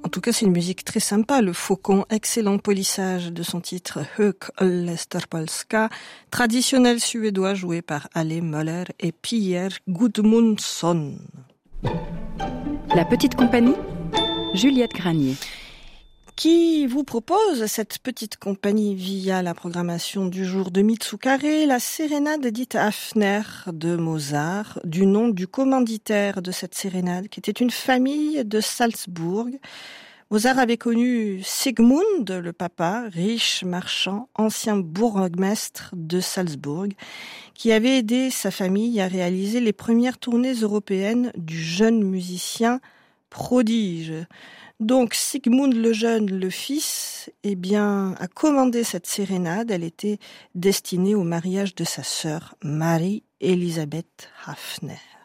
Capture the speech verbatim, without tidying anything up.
tout cas, c'est une musique très sympa. Le Faucon, excellent polissage de son titre Hög Österpolska, traditionnel suédois joué par Ale Möller et Pierre Gudmundsson. La petite compagnie, Juliette Granier. Qui vous propose cette petite compagnie via la programmation du jour de Mitsukare, la sérénade dite Hafner de Mozart, du nom du commanditaire de cette sérénade, qui était une famille de Salzbourg. Mozart avait connu Sigmund, le papa, riche marchand, ancien bourgmestre de Salzbourg, qui avait aidé sa famille à réaliser les premières tournées européennes du jeune musicien prodige. Donc Sigmund le jeune, le fils, eh bien, a commandé cette sérénade. Elle était destinée au mariage de sa sœur Marie-Elisabeth Hafner.